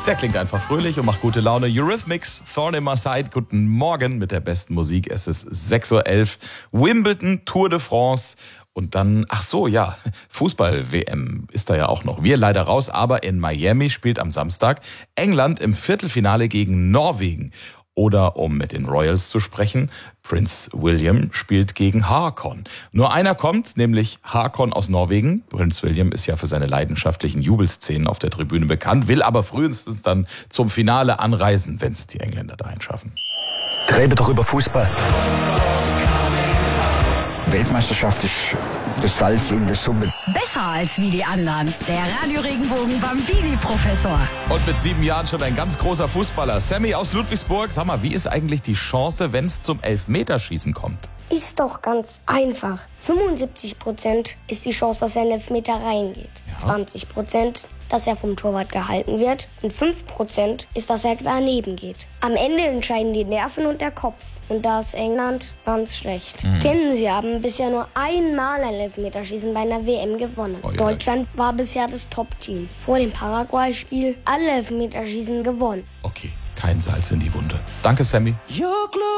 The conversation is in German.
Der klingt einfach fröhlich und macht gute Laune. Eurythmics, Thorn in My Side. Guten Morgen mit der besten Musik. Es ist 6:11 Uhr. Wimbledon, Tour de France. Und dann, Fußball-WM ist da ja auch noch. Wir leider raus, aber in Miami spielt am Samstag England im Viertelfinale gegen Norwegen. Oder um mit den Royals zu sprechen, Prinz William spielt gegen Haakon. Nur einer kommt, nämlich Haakon aus Norwegen. Prinz William ist ja für seine leidenschaftlichen Jubelszenen auf der Tribüne bekannt, will aber frühestens dann zum Finale anreisen, wenn es die Engländer dahin schaffen. Rede doch über Fußball. Weltmeisterschaft ist das Salz in der Suppe. Besser als wie die anderen. Der Radio-Regenbogen Bambini-Professor. Und mit 7 Jahren schon ein ganz großer Fußballer. Sammy aus Ludwigsburg. Sag mal, wie ist eigentlich die Chance, wenn es zum Elfmeterschießen kommt? Ist doch ganz einfach. 75% ist die Chance, dass er in den Elfmeter reingeht. Ja. 20%, dass er vom Torwart gehalten wird. Und 5% ist, dass er daneben geht. Am Ende entscheiden die Nerven und der Kopf. Und da ist England ganz schlecht. Denn sie haben bisher nur einmal ein Elfmeterschießen bei einer WM gewonnen. Oh ja. Deutschland war bisher das Top-Team. Vor dem Paraguay-Spiel alle Elfmeterschießen gewonnen. Okay, kein Salz in die Wunde. Danke, Sammy.